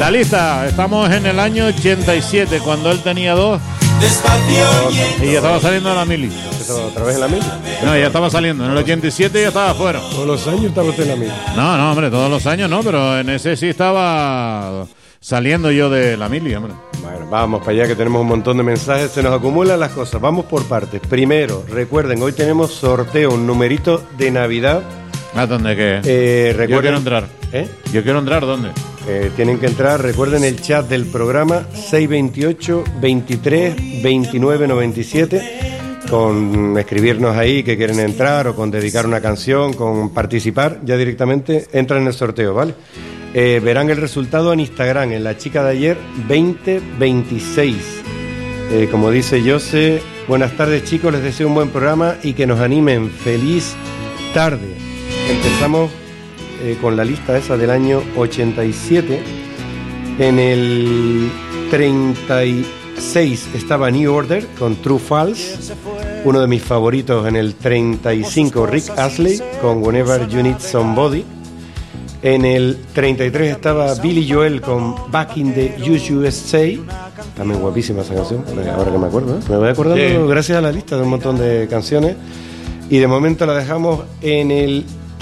La lista, estamos en el año 87, cuando él tenía 2 y ya estaba saliendo de la mili. ¿Otra vez en la mili? No, ya estaba saliendo, en el 87 ya estaba afuera. Todos los años estaba usted en la mili. No, hombre, todos los años no, pero en ese sí estaba saliendo yo de la mili, hombre. Bueno, vamos para allá que tenemos un montón de mensajes, se nos acumulan las cosas. Vamos por partes. Primero, recuerden, hoy tenemos sorteo, un numerito de Navidad. ¿A dónde qué? Recuerden, yo quiero entrar. Yo quiero entrar, ¿dónde? Tienen que entrar, recuerden el chat del programa 628 23 29 97, con escribirnos ahí que quieren entrar o con dedicar una canción, con participar, ya directamente entran en el sorteo, ¿vale? Verán el resultado en Instagram, en la chica de ayer 2026. Como dice Jose, buenas tardes chicos, les deseo un buen programa y que nos animen. Feliz tarde. Empezamos con la lista esa del año 87. En el 36 estaba New Order con True False. Uno de mis favoritos en el 35, Rick Astley con Whenever You Need Somebody. En el 33 estaba Billy Joel con Back in the USA. También guapísima esa canción, ahora que me acuerdo, Me voy acordando gracias a la lista de un montón de canciones. Y de momento la dejamos en el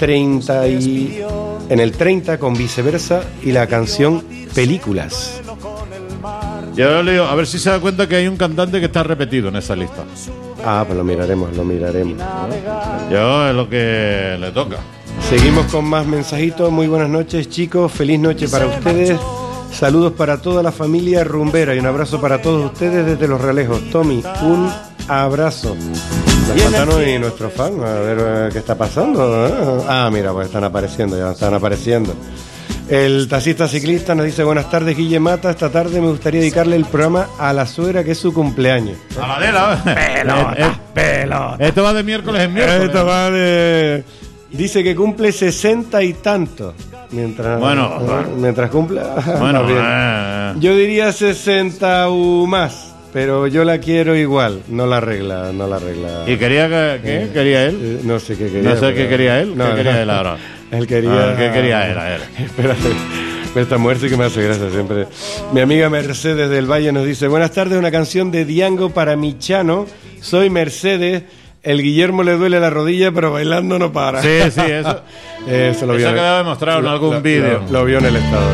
30 con Viceversa y la canción Películas. Yo le digo, a ver si se da cuenta que hay un cantante que está repetido en esa lista. Pues lo miraremos. Yo es lo que le toca. Seguimos con más mensajitos. Muy buenas noches chicos, feliz noche para ustedes. Saludos para toda la familia rumbera y un abrazo para todos ustedes desde Los Realejos. Tommy, un abrazo. Nos faltan hoy nuestros fans, a ver qué está pasando. Mira, pues ya están apareciendo. El taxista ciclista nos dice: buenas tardes, Guille Mata. Esta tarde me gustaría dedicarle el programa a la suegra, que es su cumpleaños. A la de la pelota. Esto va de miércoles en miércoles. Esto va de... Dice que cumple 60 y tantos. Mientras cumple. Yo diría 60 o más. Pero yo la quiero igual, no la arregla. ¿Y quería qué? ¿Quería él? No sé qué quería. No sé qué quería él. ¿Qué quería él ahora? Él quería... ¿Qué quería él? A ver. Espérate. Esta mujer sí que me hace gracia siempre. Mi amiga Mercedes del Valle nos dice: buenas tardes, una canción de Diango para mi Chano. Soy Mercedes. El Guillermo le duele la rodilla, pero bailando no para. Sí, eso lo vio. Eso ha quedado demostrado en algún vídeo. Lo vio en el estado.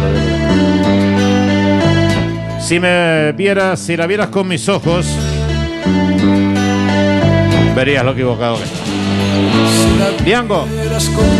Si la vieras con mis ojos, verías lo equivocado que está. Diango.